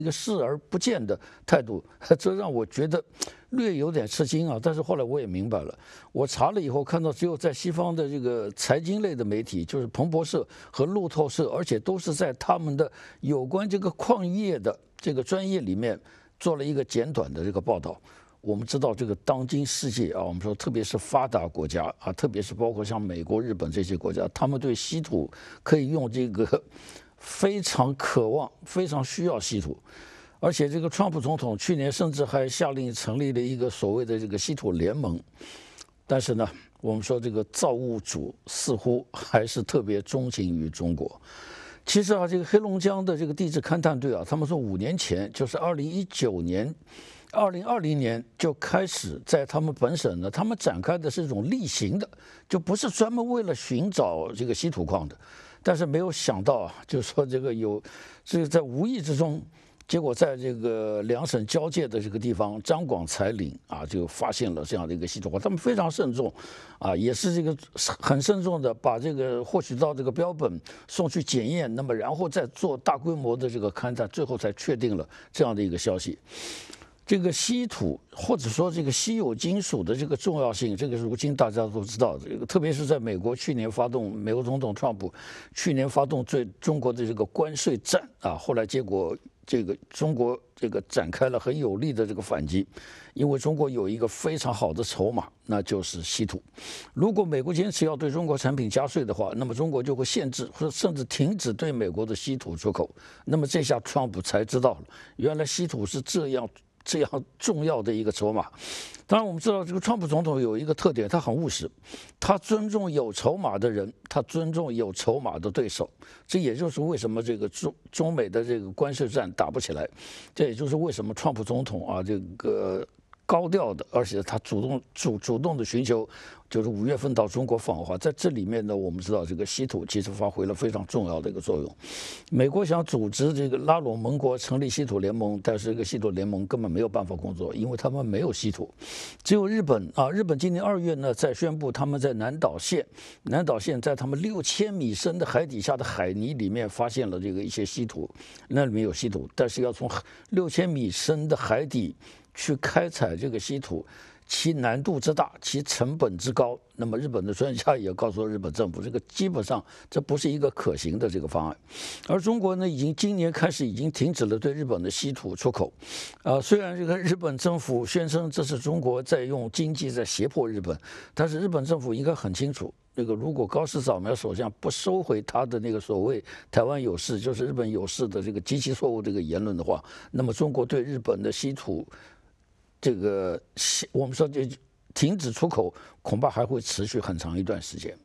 一个视而不见的态度，这让我觉得略有点吃惊啊。但是后来我也明白了，我查了以后看到，只有在西方的这个财经类的媒体，就是彭博社和路透社，而且都是在他们的有关这个矿业的这个专业里面做了一个简短的这个报道。我们知道这个当今世界啊，我们说特别是发达国家啊，特别是包括像美国、日本这些国家，他们对稀土可以用这个非常渴望、非常需要稀土，而且这个川普总统去年甚至还下令成立了一个所谓的这个稀土联盟。但是呢，我们说这个造物主似乎还是特别钟情于中国。其实啊，这个黑龙江的这个地质勘探队啊，他们说5年前，就是2019年。2020年就开始在他们本省呢，他们展开的是一种例行的，就不是专门为了寻找这个稀土矿的。但是没有想到啊，就是说这个在无意之中，结果在这个两省交界的这个地方张广才岭啊，就发现了这样的一个稀土矿。他们非常慎重，啊，也是这个很慎重的把这个获取到这个标本送去检验，那么然后再做大规模的这个勘探，最后才确定了这样的一个消息。这个稀土或者说这个稀有金属的这个重要性，这个如今大家都知道。这个特别是在美国美国总统川普去年发动对中国的这个关税战啊，后来结果这个中国这个展开了很有力的这个反击，因为中国有一个非常好的筹码，那就是稀土。如果美国坚持要对中国产品加税的话，那么中国就会限制或者甚至停止对美国的稀土出口。那么这下川普才知道了，原来稀土是这样重要的一个筹码。当然，我们知道这个川普总统有一个特点，他很务实，他尊重有筹码的人，他尊重有筹码的对手。这也就是为什么这个中美的这个关税战打不起来，这也就是为什么川普总统啊这个高调的，而且他主动的寻求，就是5月份到中国访华。在这里面呢，我们知道这个稀土其实发挥了非常重要的一个作用。美国想组织这个拉拢盟国成立稀土联盟，但是这个稀土联盟根本没有办法工作，因为他们没有稀土。只有日本啊，日本今年2月呢在宣布他们在南岛县在他们6000米深的海底下的海泥里面发现了这个一些稀土，那里面有稀土，但是要从6000米深的海底去开采这个稀土，其难度之大，其成本之高，那么日本的专家也告诉日本政府，这个基本上这不是一个可行的这个方案。而中国呢，今年开始已经停止了对日本的稀土出口。虽然这个日本政府宣称这是中国在用经济在胁迫日本，但是日本政府应该很清楚，那个如果高市早苗首相不收回他的那个所谓台湾有事，就是日本有事的这个极其错误这个言论的话，那么中国对日本的稀土这个我们说这停止出口，恐怕还会持续很长一段时间。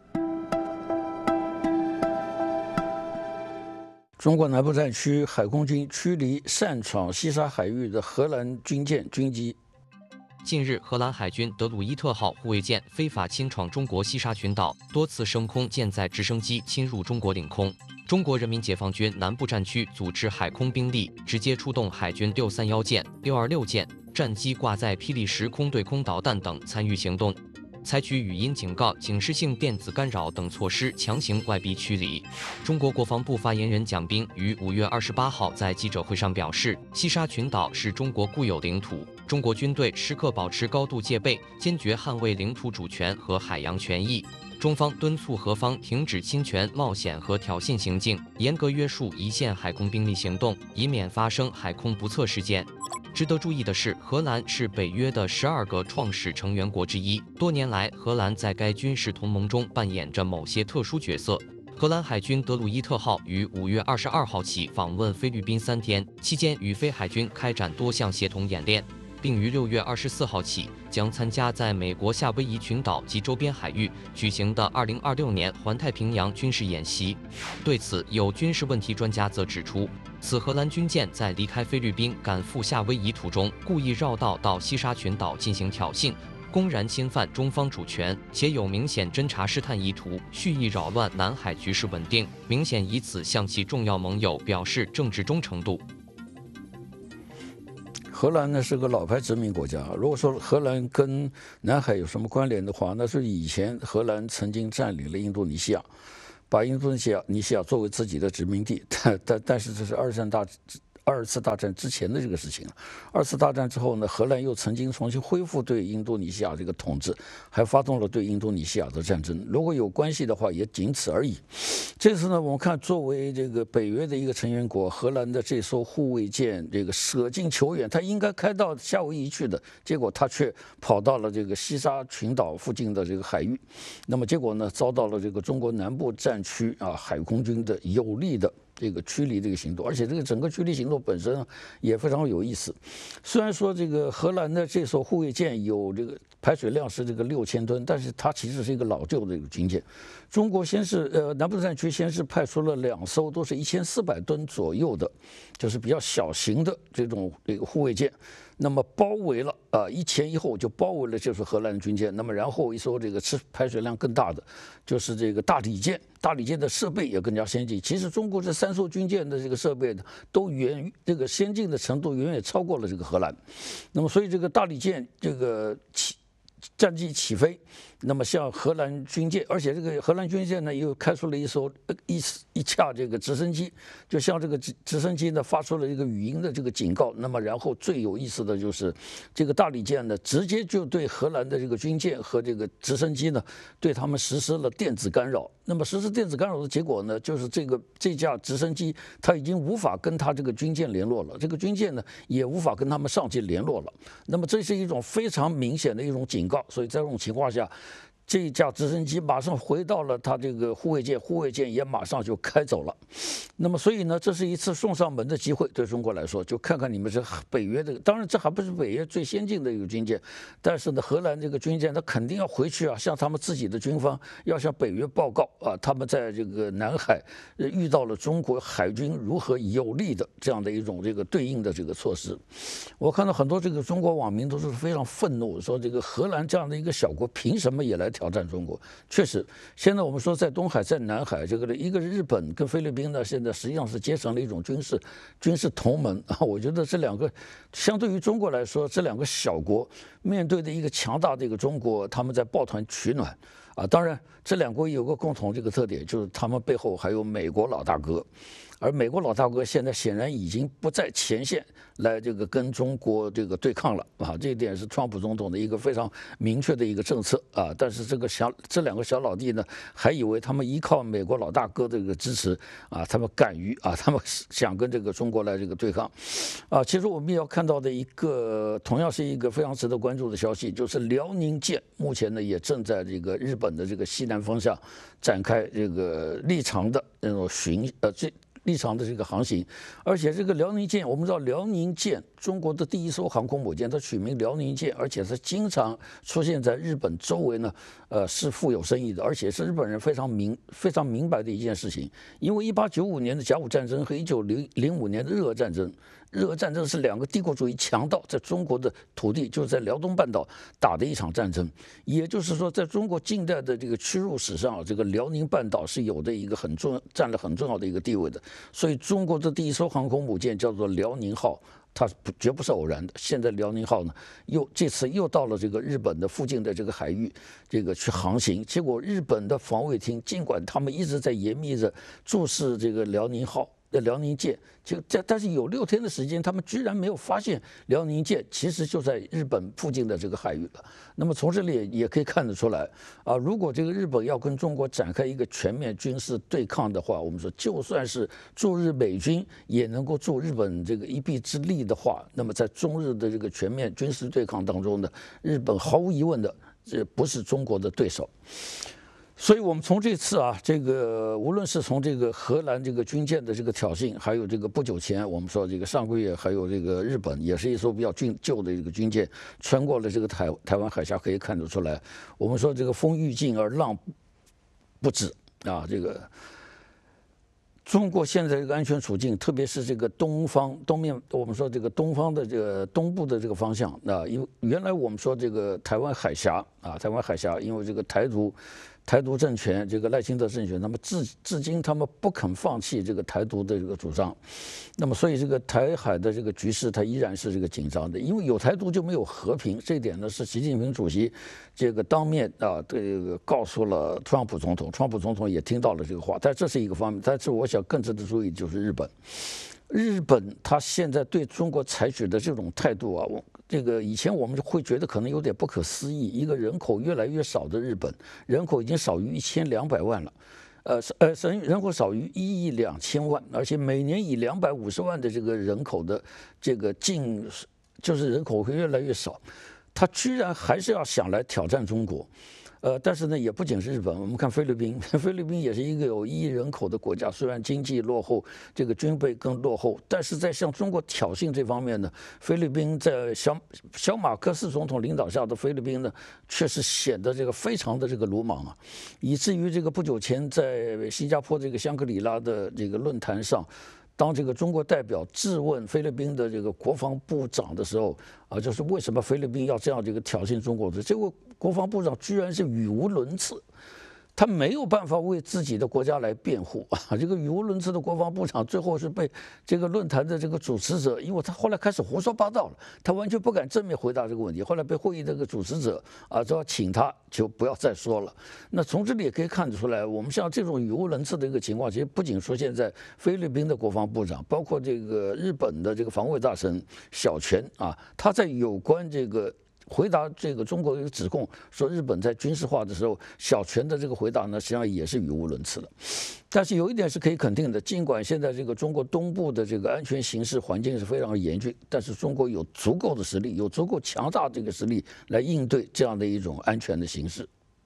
中国南部战区海空军驱离擅闯西沙海域的荷兰军舰军机。 近日，荷兰海军德鲁伊特号护卫舰非法侵闯中国西沙群岛，多次升空舰载直升机侵入中国领空。中国人民解放军南部战区组织海空兵力，直接出动海军631舰、626舰，战机挂载霹雳10空对空导弹等参与行动，采取语音警告、警示性电子干扰等措施，强行外逼驱离。中国国防部发言人蒋斌于5月28号在记者会上表示，西沙群岛是中国固有领土，中国军队时刻保持高度戒备，坚决捍卫领土主权和海洋权益。中方敦促荷方停止侵权、冒险和挑衅行径，严格约束一线海空兵力行动，以免发生海空不测事件。值得注意的是，荷兰是北约的12个创始成员国之一，多年来，荷兰在该军事同盟中扮演着某些特殊角色。荷兰海军德鲁伊特号于5月22号起访问菲律宾3天，期间与菲海军开展多项协同演练，并于6月24号起将参加在美国夏威夷群岛及周边海域举行的2026年环太平洋军事演习。对此，有军事问题专家则指出，此荷兰军舰在离开菲律宾赶赴夏威夷途中，故意绕道到西沙群岛进行挑衅，公然侵犯中方主权，且有明显侦察试探意图，蓄意扰乱南海局势稳定，明显以此向其重要盟友表示政治忠诚度。 荷兰呢是个老牌殖民国家，如果说荷兰跟南海有什么关联的话，那是以前荷兰曾经占领了印度尼西亚，把印度尼西亚作为自己的殖民地，但是这是二二次大战之前的这个事情了。二次大战之后呢，荷兰又曾经重新恢复对印度尼西亚这个统治，还发动了对印度尼西亚的战争。如果有关系的话，也仅此而已。这次呢，我们看作为这个北约的一个成员国，荷兰的这艘护卫舰这个舍近求远，它应该开到夏威夷去的，结果它却跑到了这个西沙群岛附近的这个海域。那么结果呢，遭到了这个中国南部战区海空军的有力的这个驱离这个行动，而且这个整个驱离行动本身也非常有意思。虽然说这个荷兰的这艘护卫舰有这个排水量是这个6000吨，但是它其实是一个老旧的一个军舰。中国先是南部战区先是派出了2艘，都是1400吨左右的，就是比较小型的这个护卫舰。那么包围了一前一后就包围了就是荷兰军舰。那么然后一艘这个排水量更大的就是这个大理舰，大理舰的设备也更加先进。其实中国这3艘军舰的这个设备呢，都这个先进的程度远远超过了这个荷兰。那么所以这个大理舰这个战机起飞，那么向荷兰军舰，而且这个荷兰军舰呢又开出了一架这个直升机，就向这个直升机呢发出了一个语音的这个警告。那么然后最有意思的就是这个大理舰呢直接就对荷兰的这个军舰和这个直升机呢对他们实施了电子干扰。那么实施电子干扰的结果呢，就是这架直升机它已经无法跟它这个军舰联络了，这个军舰呢也无法跟他们上级联络了。那么这是一种非常明显的一种警告，所以在这种情况下，这一架直升机马上回到了它这个护卫舰，护卫舰也马上就开走了。那么所以呢，这是一次送上门的机会，对中国来说，就看看你们这北约的，当然这还不是北约最先进的一个军舰，但是呢，荷兰这个军舰它肯定要回去向他们自己的军方要向北约报告他们在这个南海遇到了中国海军如何有力的这样的一种这个对应的这个措施。我看到很多这个中国网民都是非常愤怒，说这个荷兰这样的一个小国凭什么也来挑战中国？确实，现在我们说在东海、在南海，这个一个日本跟菲律宾呢，现在实际上是结成了一种军事同盟我觉得这2个相对于中国来说，这2个小国面对的一个强大的一个中国，他们在抱团取暖当然，这2国有个共同这个特点，就是他们背后还有美国老大哥。而美国老大哥现在显然已经不在前线来这个跟中国这个对抗了这一点是川普总统的一个非常明确的一个政策但是这2个小老弟呢，还以为他们依靠美国老大哥的这个支持他们敢于他们想跟这个中国来这个对抗其实我们也要看到的一个同样是一个非常值得关注的消息，就是辽宁舰目前呢也正在这个日本的这个西南方向展开这个立场的那种立场的这个航行，而且这个辽宁舰，我们知道辽宁舰中国的第1艘航空母舰，它取名辽宁舰，而且它经常出现在日本周围呢，是富有深意的，而且是日本人非常明白的一件事情。因为1895年的甲午战争和1905年的日俄战争。日俄战争是2个帝国主义强盗在中国的土地，就是在辽东半岛打的一场战争。也就是说，在中国近代的这个屈辱史上，这个辽宁半岛是有的一个占了很重要的一个地位的。所以，中国的第1艘航空母舰叫做辽宁号，它绝不是偶然的。现在辽宁号呢，这次又到了这个日本的附近的这个海域，这个去航行。结果，日本的防卫厅尽管他们一直在严密地注视这个辽宁号。辽宁舰但是有6天的时间，他们居然没有发现辽宁舰其实就在日本附近的这个海域了。那么从这里也可以看得出来如果这个日本要跟中国展开一个全面军事对抗的话，我们说就算是驻日美军也能够助日本这个一臂之力的话，那么在中日的这个全面军事对抗当中呢，日本毫无疑问的这不是中国的对手。所以，我们从这次这个无论是从这个荷兰这个军舰的这个挑衅，还有这个不久前我们说这个上个月还有这个日本也是一艘比较旧的这个军舰穿过了这个台湾海峡，可以看得出来，我们说这个风欲尽而浪不止这个中国现在这个安全处境，特别是这个东面，我们说这个东方的这个东部的这个方向因为原来我们说这个台湾海峡因为这个台独政权，这个赖清德政权，那么至今他们不肯放弃这个台独的这个主张，那么所以这个台海的这个局势它依然是这个紧张的，因为有台独就没有和平，这一点呢是习近平主席这个当面这个告诉了川普总统也听到了这个话，但这是一个方面，但是我想更值得注意就是日本。 日本他现在对中国采取的这种态度啊，这个以前我们会觉得可能有点不可思议，一个人口越来越少的日本，人口已经少于1200万了。人口少于1亿2000万，而且每年以250万的这个人口的这个就是人口会越来越少，他居然还是要想来挑战中国。但是呢，也不仅是日本，我们看菲律宾，菲律宾也是一个有1亿人口的国家，虽然经济落后，这个军备更落后，但是在向中国挑衅这方面呢，菲律宾在小马克思总统领导下的菲律宾呢，确实显得这个非常的这个鲁莽啊，以至于这个不久前在新加坡这个香格里拉的这个论坛上。当这个中国代表质问菲律宾的这个国防部长的时候，就是为什么菲律宾要这样这个挑衅中国的？这位国防部长居然是语无伦次，他没有办法为自己的国家来辩护啊！这个语无伦次的国防部长最后是被这个论坛的这个主持者，因为他后来开始胡说八道了，他完全不敢正面回答这个问题。后来被会议这个主持者就要请他就不要再说了。那从这里也可以看得出来，我们像这种语无伦次的一个情况，其实不仅出现在菲律宾的国防部长，包括这个日本的这个防卫大臣小泉他在有关这个。回答这个中国的一个指控，说日本在军事化的时候，小泉的这个回答呢，实际上也是语无伦次的。但是有一点是可以肯定的，尽管现在这个中国东部的这个安全形势环境是非常严峻，但是中国有足够的实力，有足够强大这个实力来应对这样的一种安全的形势。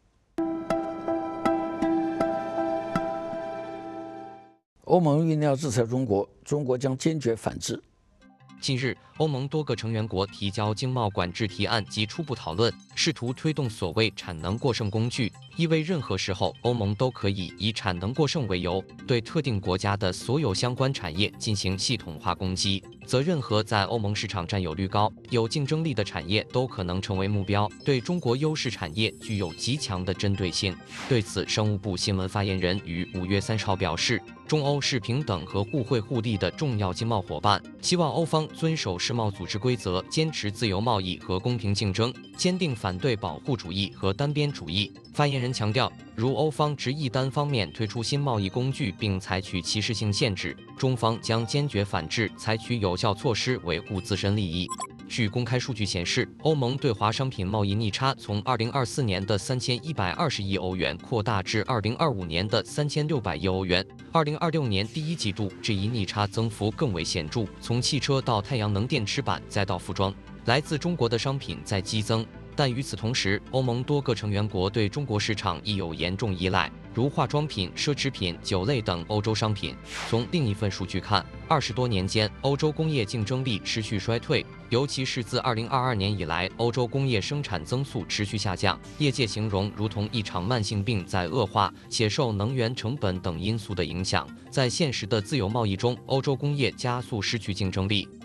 欧盟酝酿制裁中国，中国将坚决反制。 近日，欧盟多个成员国提交经贸管制提案及初步讨论，试图推动所谓产能过剩工具，意味任何时候欧盟都可以以产能过剩为由，对特定国家的所有相关产业进行系统化攻击，则任何在欧盟市场占有率高、有竞争力的产业都可能成为目标，对中国优势产业具有极强的针对性。对此，商务部新闻发言人于5月30号表示，中欧是平等和互惠互利的重要经贸伙伴，希望欧方遵守世贸组织规则，坚持自由贸易和公平竞争，坚定反对保护主义和单边主义。发言人强调，如欧方执意单方面推出新贸易工具并采取歧视性限制，中方将坚决反制，采取有效措施维护自身利益。据公开数据显示，欧盟对华商品贸易逆差从2024年的3120亿欧元扩大至2025年的3600亿欧元。2026年第一季度，这一逆差增幅更为显著，从汽车到太阳能电池板再到服装，来自中国的商品在激增。但与此同时，欧盟多个成员国对中国市场亦有严重依赖，如化妆品、奢侈品、酒类等欧洲商品。从另一份数据看，20多年间，欧洲工业竞争力持续衰退，尤其是自2022年以来，欧洲工业生产增速持续下降。业界形容如同一场慢性病在恶化，且受能源成本等因素的影响，在现实的自由贸易中，欧洲工业加速失去竞争力。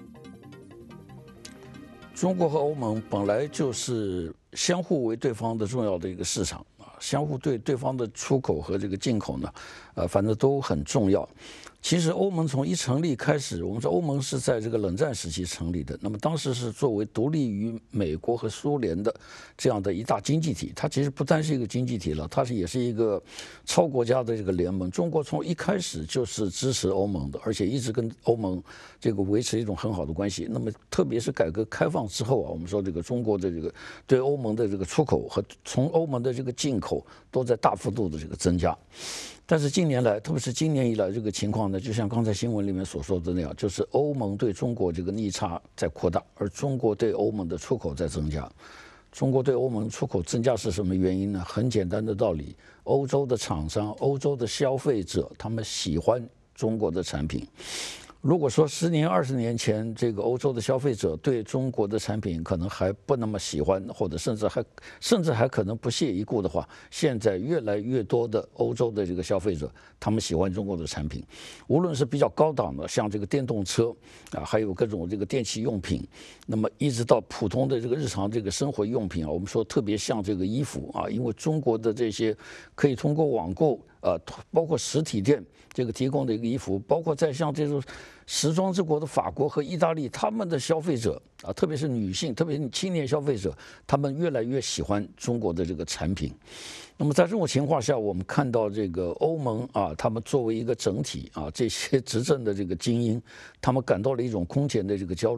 中国和欧盟本来就是相互为对方的重要的一个市场相互对对方的出口和这个进口呢，反正都很重要。其实欧盟从一成立开始，我们说欧盟是在这个冷战时期成立的，那么当时是作为独立于美国和苏联的这样的一大经济体，它其实不单是一个经济体了，它也是一个超国家的这个联盟。中国从一开始就是支持欧盟的，而且一直跟欧盟这个维持一种很好的关系。那么特别是改革开放之后我们说这个中国的这个对欧盟的这个出口和从欧盟的这个进口都在大幅度的这个增加。但是近年来，特别是今年以来，这个情况呢，就像刚才新闻里面所说的那样，就是欧盟对中国这个逆差在扩大，而中国对欧盟的出口在增加。中国对欧盟出口增加是什么原因呢？很简单的道理，欧洲的厂商、欧洲的消费者，他们喜欢中国的产品。如果说10年、20年前，这个欧洲的消费者对中国的产品可能还不那么喜欢，或者甚至还可能不屑一顾的话，现在越来越多的欧洲的这个消费者，他们喜欢中国的产品，无论是比较高档的，像这个电动车还有各种这个电器用品，那么一直到普通的这个日常这个生活用品我们说特别像这个衣服因为中国的这些可以通过网购包括实体店这个提供的一个衣服，包括在像这种时装之国的法国和意大利，他们的消费者啊，特别是女性，特别是青年消费者，他们越来越喜欢中国的这个产品。那么在这种情况下，我们看到这个欧盟啊，他们作为一个整体啊，这些执政的这个精英，他们感到了一种空前的这个焦虑。